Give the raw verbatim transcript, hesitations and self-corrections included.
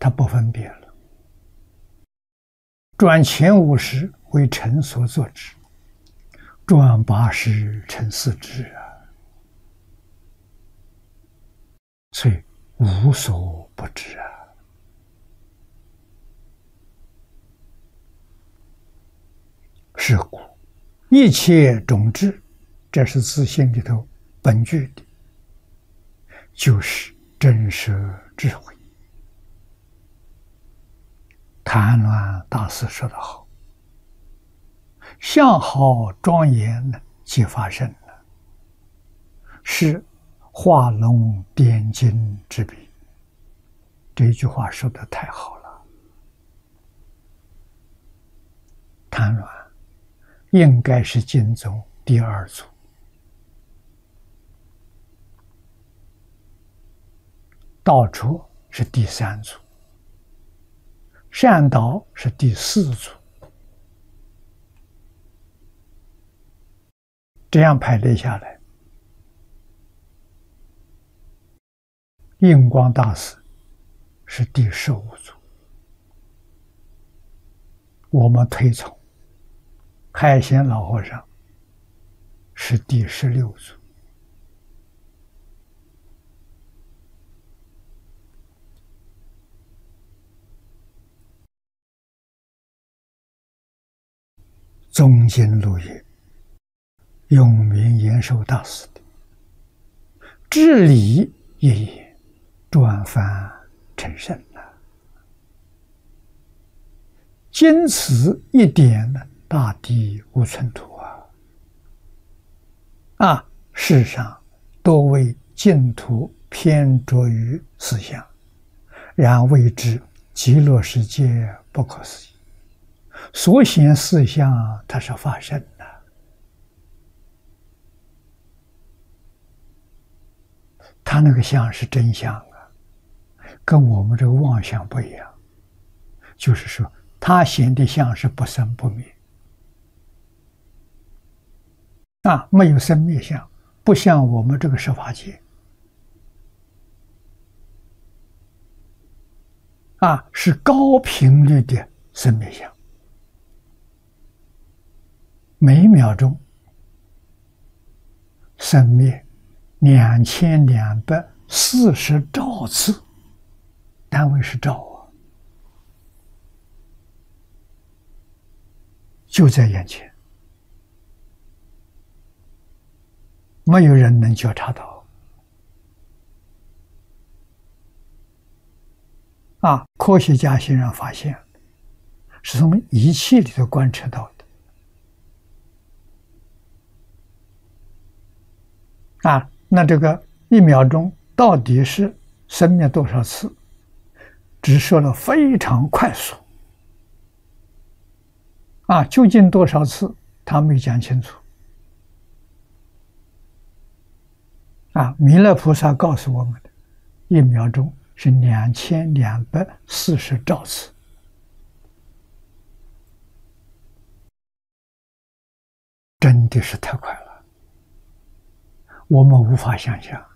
他不分别了。转前五识为尘所作之，转八识成四智啊，所以无所不知啊。是故一切种智，这是自性里头本具的，就是真实智慧。谭鸾大师说得好：“相好庄严呢，即发生了，是画龙点睛之笔。”这句话说得太好了。谭鸾应该是经宗第二祖，道绰是第三祖，善导是第四祖。这样排列下来，印光大师是第十五祖，我们推崇开显老和尚是第十六祖。宗经录也，永明延寿大师的至理一也，转凡成圣了。经此一点呢，大地无寸土啊！啊，世上多为净土偏着于思想，然谓之极乐世界不可思议。所显思想，它是发生的。他那个相是真相啊，跟我们这个妄想不一样。就是说，他显的相是不生不灭啊，没有生灭相，不像我们这个十法界啊，是高频率的生灭相。每秒钟生灭两千两百四十兆次，单位是兆啊，就在眼前，没有人能觉察到啊！科学家现在发现，是从仪器里头观测到的。啊，那这个一秒钟到底是生灭多少次？只说了非常快速。啊，究竟多少次，他没讲清楚。啊，弥勒菩萨告诉我们的，一秒钟是两千两百四十兆次。真的是太快了。我们无法想象。